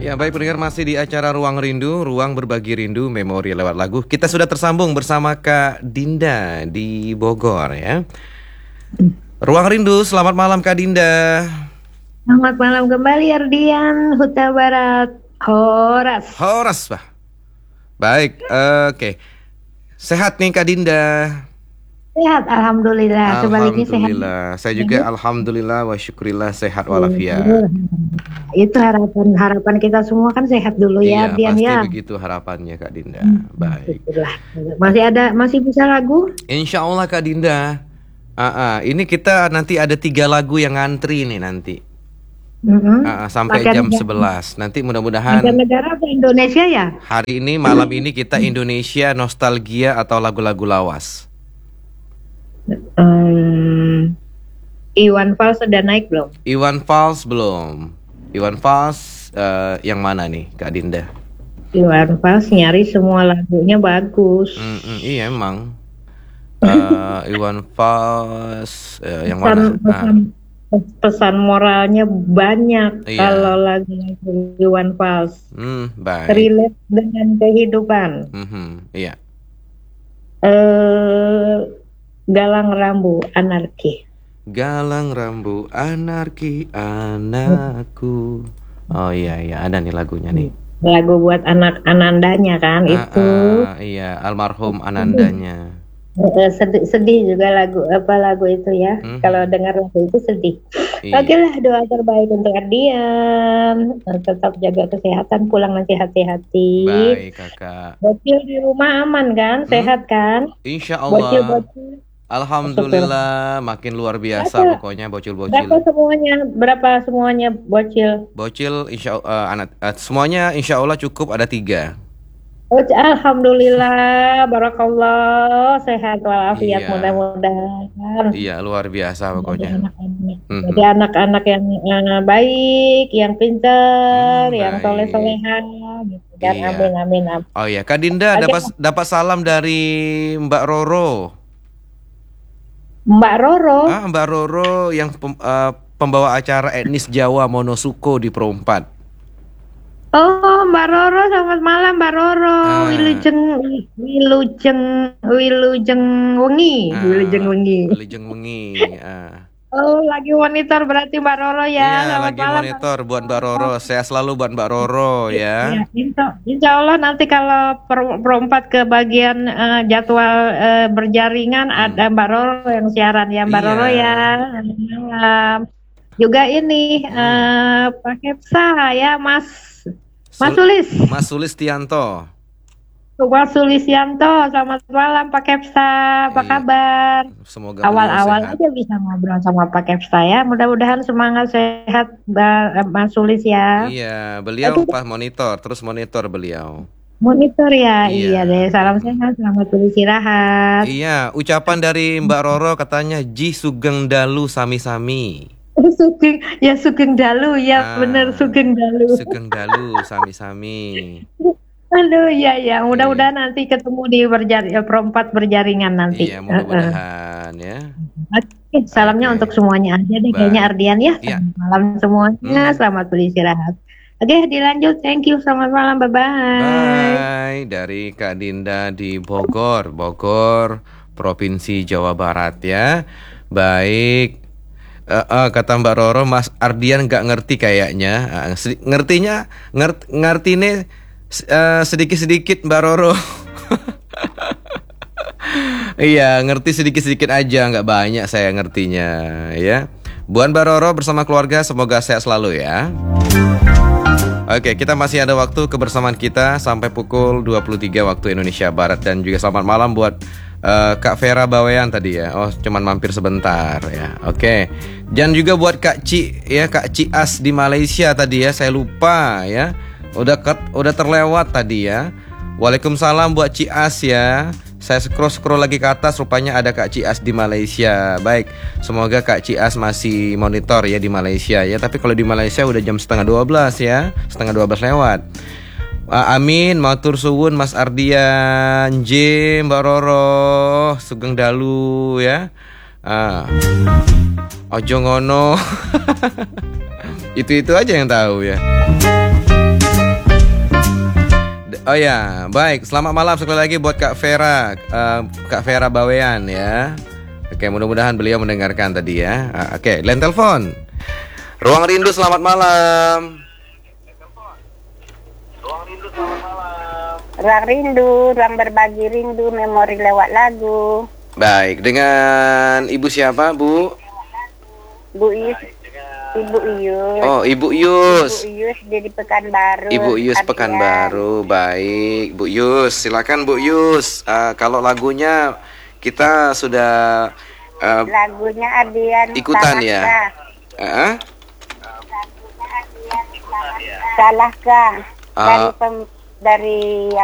Ya, baik pendengar, masih di acara Ruang Rindu, ruang berbagi rindu, memori lewat lagu. Kita sudah tersambung bersama Kak Dinda di Bogor ya. Ruang Rindu, selamat malam Kak Dinda. Selamat malam kembali Ardian, Huta Barat, Horas. Horas, Pak. Baik, oke. Sehat nih Kak Dinda. Sehat, alhamdulillah. Sebaliknya sehat. Alhamdulillah. Saya juga alhamdulillah wa syukurillah sehat walafiat. Itu harapan kita semua kan sehat dulu ya, Iya, Ardian pasti ya. begitu harapannya Kak Dinda. Baik. Itulah. Masih bisa lagu? Insya Allah Kak Dinda. Ini kita nanti ada 3 lagu yang ngantri nih nanti. Sampai jam 11. Nanti mudah-mudahan negara apa Indonesia ya? hari ini, malam ini kita Indonesia nostalgia atau lagu-lagu lawas. Iwan Fals sudah naik belum? Iwan Fals belum. Iwan Fals yang mana nih Kak Dinda? Iwan Fals nyari semua lagunya bagus. Iya emang. Iwan Fals yang mana? Pesan moralnya banyak. Iya. Kalau lagu Iwan Fals Baik. relate dengan kehidupan. Iya. Galang Rambu Anarki. Galang rambu anarki anakku. Oh iya ada nih lagunya nih. Lagu buat anak Anandanya kan itu. Iya, almarhum Anandanya. Sedih juga lagu itu ya. Kalau dengar lagu itu sedih. Iya. Oke lah, doa terbaik untuk Ardian. Tetap jaga kesehatan, pulang nanti hati-hati. Baik Kakak. Bocil di rumah aman kan? Sehat kan? Insya Allah. Bocil. Alhamdulillah, makin luar biasa pokoknya bocil-bocil. Berapa semuanya bocil? Bocil semuanya insya Allah cukup, ada 3. Alhamdulillah, barakallah, sehat walafiat, Iya. mudah-mudahan. Iya, luar biasa pokoknya. Jadi anak-anak yang baik, yang pintar, yang baik. soleh-soleha, gitu kan. Iya. Amin. Oh iya, Kak Dinda dapat salam dari Mbak Roro. Mbak Roro. Mbak Roro yang pembawa acara etnis Jawa Monosuko di Pro 4. Oh, Mbak Roro, selamat malam Mbak Roro. Wilujeng wengi. Oh, lagi monitor berarti Mbak Roro ya. Iya, Selamat lagi malam, monitor buat Mbak Roro. Saya selalu buat Mbak Roro ya. Insya Allah nanti kalau perempat ke bagian jadwal berjaringan ada Mbak Roro yang siaran ya, Mbak Roro ya. Malam. Juga ini Pak Kepsa ya, Mas Sulis. Mas Sulistianto. Mas Sulistianto, selamat malam Pak Kepsa, apa kabar? Semoga awal-awal aja bisa ngobrol sama Pak Kepsa ya. Mudah-mudahan semangat sehat Mas Sulis ya. Iya, beliau pas monitor beliau. Monitor ya, iya deh. Salam sehat, selamat beristirahat. Iya, ucapan dari Mbak Roro katanya Ji Sugeng Dalu sami-sami. Sugeng Dalu ya, bener Sugeng Dalu. Sugeng Dalu sami-sami. Aduh, ya. Mudah-mudahan nanti ketemu di perempat berjaringan nanti. Iya, mudah-mudahan ya. Oke, salamnya untuk semuanya aja deh, kayaknya Ardian ya. Selamat malam semuanya, selamat beristirahat. Oke, dilanjut. Thank you, selamat malam, bye-bye. Bye, dari Kak Dinda di Bogor, Provinsi Jawa Barat ya. Baik. Kata Mbak Roro, Mas Ardian nggak ngerti kayaknya. Ngertinya sedikit-sedikit Mbak Roro. Iya, ngerti sedikit-sedikit aja, nggak banyak saya ngertinya ya. Buat Mbak Roro bersama keluarga, semoga sehat selalu ya. Oke, kita masih ada waktu kebersamaan kita sampai pukul 23 waktu Indonesia Barat. Dan juga selamat malam buat Kak Vera Bawean tadi ya. Oh, cuman mampir sebentar ya. Oke. Dan juga buat Kak Ci ya, Kak Ci As di Malaysia tadi ya. Saya lupa ya. Udah terlewat tadi ya. Waalaikumsalam buat Ci As ya. Saya scroll lagi ke atas, rupanya ada Kak Ci As di Malaysia. Baik, semoga Kak Ci As masih monitor ya di Malaysia ya. Tapi kalau di Malaysia udah jam 11:30 ya, 11:30 lewat. Amin, matur suwun Mas Ardian, Mbak Roro, Sugeng Dalu ya. Ojo ngono. Itu aja yang tahu ya. Oh ya, baik. Selamat malam sekali lagi buat Kak Vera, Kak Vera Bawean ya. Oke, mudah-mudahan beliau mendengarkan tadi ya. Oke, line telepon. Ruang Rindu, selamat malam. Ruang rindu, ruang berbagi rindu, memori lewat lagu. Baik, dengan Ibu siapa, Bu? Bu Ius, Ibu Ius. Oh, Ibu Ibu Yus. Ius di Pekanbaru. Ibu Yus Adrian. Pekanbaru. Baik, Bu Yus. Silakan Bu Yus. Kalau lagunya kita sudah Lagunya Adian. ikutan ya. Salahkah? Ah. Dari